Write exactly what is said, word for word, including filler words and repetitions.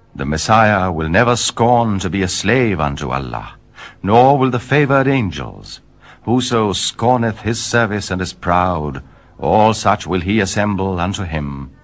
The Messiah will never scorn to be a slave unto Allah, nor will the favored angels. Whoso scorneth his service and is proud, all such will he assemble unto him,